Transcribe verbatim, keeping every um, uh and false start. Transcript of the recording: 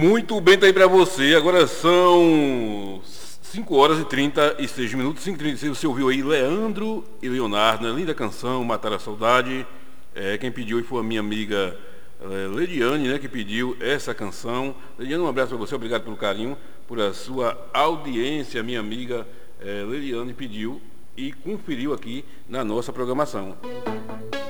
Muito bem, tá aí pra você. Agora são cinco horas e trinta e seis minutos. cinco e trinta e seis, você ouviu aí Leandro e Leonardo, né? Linda canção, Matar a Saudade. É, quem pediu foi a minha amiga é, Lediane, né? Que pediu essa canção. Lediane, um abraço pra você, obrigado pelo carinho, por a sua audiência. Minha amiga é, Lediane pediu e conferiu aqui na nossa programação.